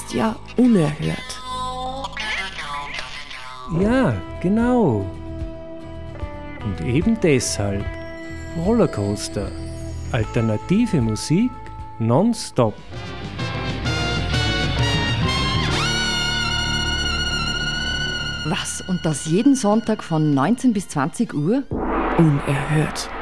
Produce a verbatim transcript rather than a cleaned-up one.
ist ja unerhört. Ja, genau. Und eben deshalb Rollercoaster. Alternative Musik nonstop. Was? Und das jeden Sonntag von neunzehn bis zwanzig Uhr? Unerhört.